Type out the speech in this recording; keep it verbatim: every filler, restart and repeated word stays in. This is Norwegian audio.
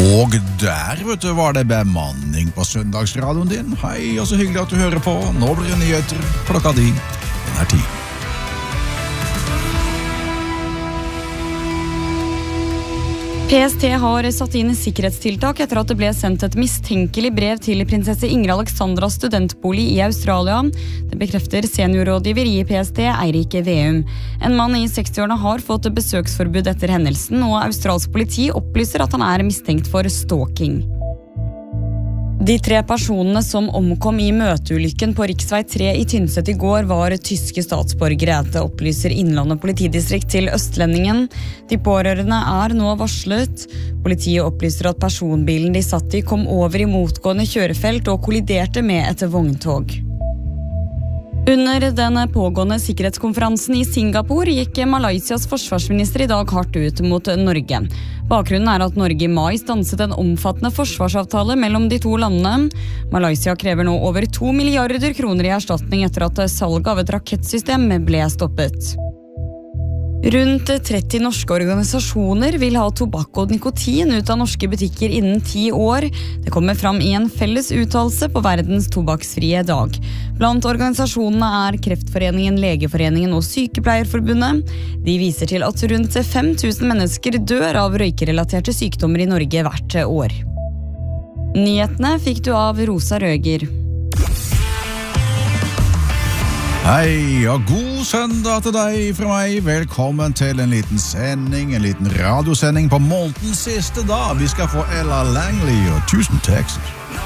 Og der, vet du, var det bemanning på søndagsradioen din. Hei, og så hyggelig at du hører på. Nå blir det nyheter klokka di. Den er tid. P S T har satt inn sikkerhetstiltak etter at det ble sendt et mistenkelig brev til prinsesse Ingrid Alexandras studentbolig i Australia. Det bekrefter seniorrådgiver i P S T, Eirik Veum. En mann i sekstiårene har fått besøksforbud etter hendelsen, og australsk politi opplyser at han er mistenkt for stalking. De tre personene som omkom i møteulykken på riksvei tre i Tynset i går var tyske statsborgere. Det opplyser Innlandet politidistrikt til Østlendingen. De pårørende er nå varslet. Politiet opplyser at personbilen de satt i kom over i motgående kjørefelt og kolliderte med et vogntog. Under den pågående sikkerhetskonferansen i Singapore gikk Malaysias forsvarsminister i dag hardt ut mot Norge. Bakgrunnen er at Norge i mai stanset en omfattende forsvarsavtale mellom de to landene. Malaysia krever nå over to milliarder kroner i erstatning etter at salget av et rakettsystem ble stoppet. Rundt tretti norske organisasjoner vil ha tobakk og nikotin ut av norske butikker innen ti år. Det kommer fram i en felles uttalelse på verdens tobakksfrie dag. Blant organisasjonene er Kreftforeningen, Legeforeningen og Sykepleierforbundet. De viser til at rundt fem tusen mennesker dør av røykerelaterte sykdommer i Norge hvert år. Nyhetene fikk du av Rosa Røger. Hei, og god søndag til deg fra meg. Velkommen til en liten sending, en liten radiosending på månedens siste dag. Vi skal få Ella Langley og tusen tekster.